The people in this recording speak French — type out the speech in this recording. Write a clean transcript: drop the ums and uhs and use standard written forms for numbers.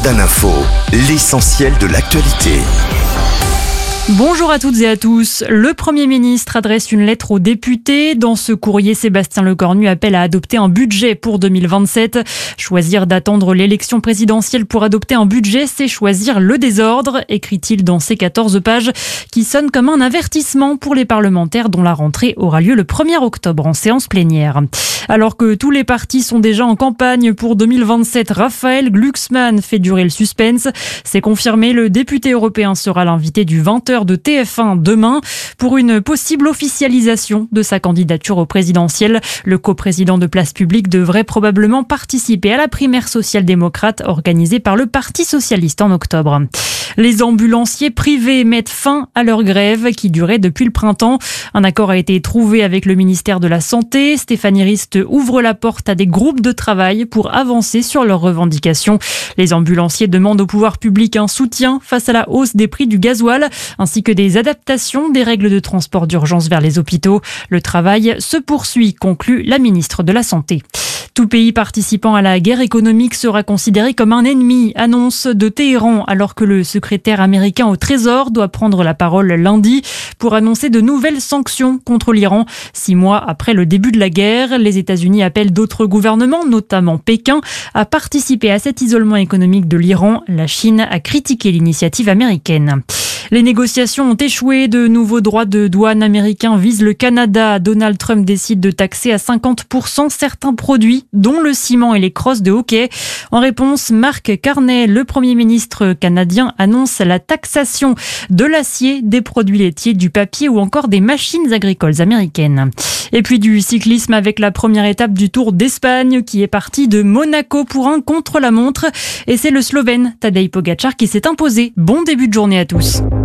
Jordan Info, l'essentiel de l'actualité. Bonjour à toutes et à tous. Le Premier ministre adresse une lettre aux députés. Dans ce courrier, Sébastien Lecornu appelle à adopter un budget pour 2027. Choisir d'attendre l'élection présidentielle pour adopter un budget, c'est choisir le désordre, écrit-il dans ces 14 pages qui sonnent comme un avertissement pour les parlementaires dont la rentrée aura lieu le 1er octobre en séance plénière. Alors que tous les partis sont déjà en campagne pour 2027, Raphaël Glucksmann fait durer le suspense. C'est confirmé, le député européen sera l'invité du 20h de TF1 demain pour une possible officialisation de sa candidature au présidentiel. Le coprésident de Place Publique devrait probablement participer à la primaire social-démocrate organisée par le Parti socialiste en octobre. Les ambulanciers privés mettent fin à leur grève qui durait depuis le printemps. Un accord a été trouvé avec le ministère de la Santé. Stéphanie Rist ouvre la porte à des groupes de travail pour avancer sur leurs revendications. Les ambulanciers demandent au pouvoir public un soutien face à la hausse des prix du gasoil, ainsi que des adaptations des règles de transport d'urgence vers les hôpitaux. Le travail se poursuit, conclut la ministre de la Santé. Tout pays participant à la guerre économique sera considéré comme un ennemi, annonce de Téhéran, alors que le secrétaire américain au Trésor doit prendre la parole lundi pour annoncer de nouvelles sanctions contre l'Iran. 6 mois après le début de la guerre, les États-Unis appellent d'autres gouvernements, notamment Pékin, à participer à cet isolement économique de l'Iran. La Chine a critiqué l'initiative américaine. Les négociations ont échoué. De nouveaux droits de douane américains visent le Canada. Donald Trump décide de taxer à 50% certains produits, dont le ciment et les crosses de hockey. En réponse, Mark Carney, le Premier ministre canadien, annonce la taxation de l'acier, des produits laitiers, du papier ou encore des machines agricoles américaines. Et puis du cyclisme avec la première étape du Tour d'Espagne qui est partie de Monaco pour un contre-la-montre. Et c'est le Slovène Tadej Pogačar qui s'est imposé. Bon début de journée à tous.